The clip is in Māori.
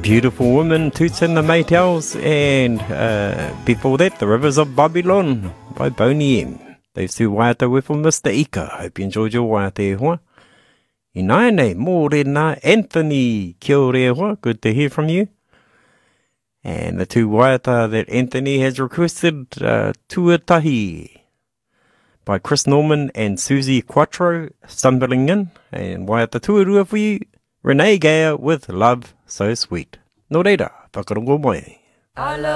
Beautiful Women, Toots and the Maytals, and before that, The Rivers of Babylon by Boney M. Those two waiata with from Mr. Ika. Hope you enjoyed your waiata e hoa. I nai nei, mō rena, Anthony, kia ore hoa, good to hear from you. And the two waiata that Anthony has requested, Tuatahi by Chris Norman and Susie Quattro, stumbling in, and waiata tuarua for you, Renee Gaya with Love So Sweet. Nō reira, whakarongo mai.